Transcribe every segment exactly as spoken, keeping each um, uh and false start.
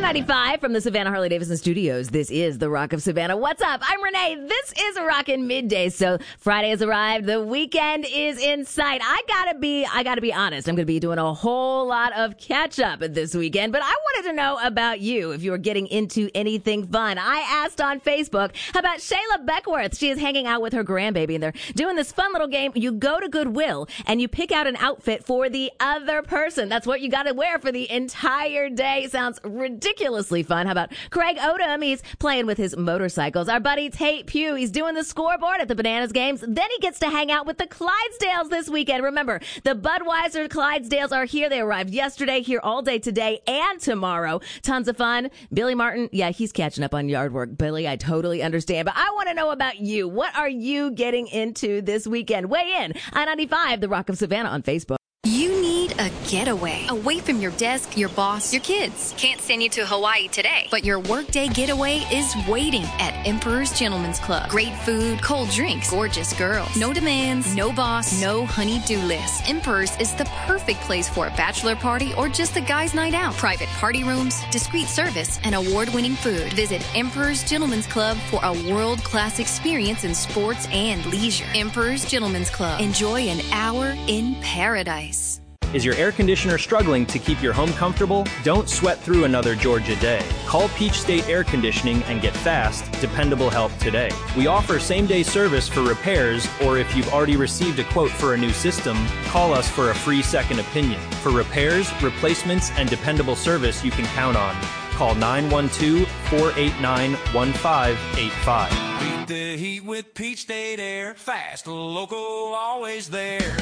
ninety-five from the Savannah Harley-Davidson Studios. This is the Rock of Savannah. What's up? I'm Renee. This is a Rockin' Midday. So Friday has arrived. The weekend is in sight. I gotta be, I gotta be honest. I'm gonna be doing a whole lot of catch up this weekend, but I wanted to know about you if you were getting into anything fun. I asked on Facebook about Shayla Beckworth. She is hanging out with her grandbaby and they're doing this fun little game. You go to Goodwill and you pick out an outfit for the other person. That's what you gotta wear for the entire day. Sounds ridiculously fun. How about Craig Odom? He's playing with his motorcycles. Our buddy Tate Pugh, he's doing the scoreboard at the Bananas games. Then he gets to hang out with the Clydesdales this weekend. Remember, the Budweiser Clydesdales are here. They arrived yesterday, here all day today and tomorrow. Tons of fun. Billy Martin, yeah, he's catching up on yard work. Billy, I totally understand, but I want to know about you. What are you getting into this weekend? Weigh in. I ninety-five, The Rock of Savannah on Facebook. You need a getaway. Away from your desk, your boss, your kids. Can't send you to Hawaii today, but your workday getaway is waiting at Emperor's Gentleman's Club. Great food, cold drinks, gorgeous girls. No demands, no boss, no honey-do list. Emperor's is the perfect place for a bachelor party or just a guy's night out. Private party rooms, discreet service, and award-winning food. Visit Emperor's Gentleman's Club for a world-class experience in sports and leisure. Emperor's Gentleman's Club. Enjoy an hour in paradise. Is your air conditioner struggling to keep your home comfortable? Don't sweat through another Georgia day. Call Peach State Air Conditioning and get fast, dependable help today. We offer same-day service for repairs, or if you've already received a quote for a new system, call us for a free second opinion. For repairs, replacements, and dependable service you can count on. Call nine one two, four eight nine, one five eight five. Beat the heat with Peach State Air. Fast, local, always there.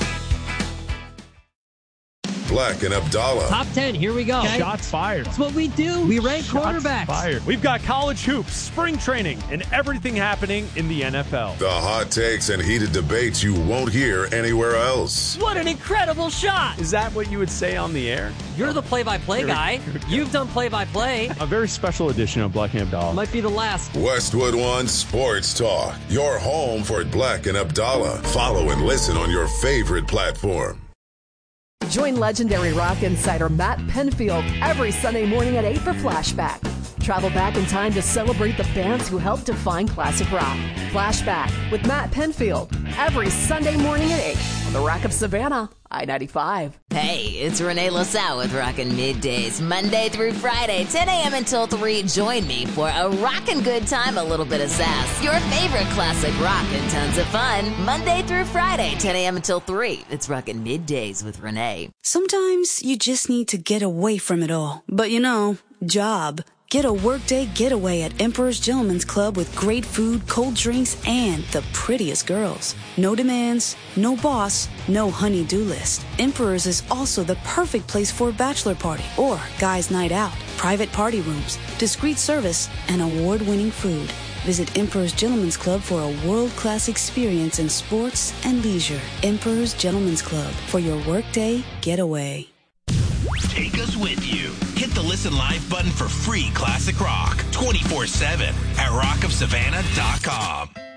Black and Abdallah. Top ten, here we go. Okay. Shots fired. That's what we do. We rank Shots quarterbacks. Fired. We've got college hoops, spring training, and everything happening in the N F L. The hot takes and heated debates you won't hear anywhere else. What an incredible shot. Is that what you would say on the air? You're the play-by-play guy. You've done play-by-play. A very special edition of Black and Abdallah. Might be the last. Westwood One Sports Talk. Your home for Black and Abdallah. Follow and listen on your favorite platform. Join legendary rock insider Matt Penfield every Sunday morning at eight for Flashback. Travel back in time to celebrate the bands who helped define classic rock. Flashback with Matt Penfield every Sunday morning at eight on the Rock of Savannah, I ninety-five. Hey, it's Renee LaSalle with Rockin' Middays, Monday through Friday, ten a.m. until three. Join me for a rockin' good time, a little bit of sass, your favorite classic rock, and tons of fun. Monday through Friday, ten a.m. until three. It's Rockin' Middays with Renee. Sometimes you just need to get away from it all. But you know, job. Get a workday getaway at Emperor's Gentleman's Club with great food, cold drinks, and the prettiest girls. No demands, no boss, no honey-do list. Emperor's is also the perfect place for a bachelor party or guy's night out. Private party rooms, discreet service, and award-winning food. Visit Emperor's Gentleman's Club for a world-class experience in sports and leisure. Emperor's Gentleman's Club for your workday getaway. Take us with you. Hit the Listen Live button for free classic rock twenty-four seven at rock of savannah dot com.